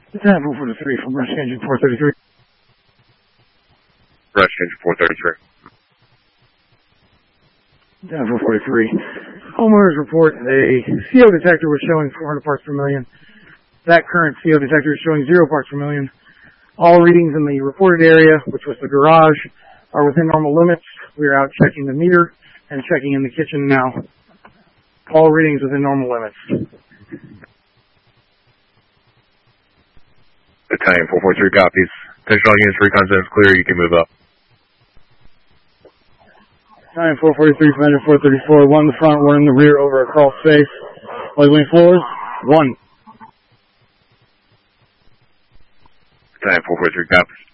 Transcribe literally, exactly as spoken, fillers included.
Battalion four forty-three from Rush Engine four thirty-three. Rush Engine four thirty-three. Battalion four forty-three. Homeowners report a C O detector was showing four hundred parts per million. That current C O detector is showing zero parts per million. All readings in the reported area, which was the garage, are within normal limits. We are out checking the meter and checking in the kitchen now. All readings within normal limits. Battalion four forty-three copies. Attention all units, recon zone is clear. You can move up. Battalion four forty-three, Commander four thirty-four. One in the front, one in the rear over a crawl space. Labeling floors. One. Battalion four forty-three copies.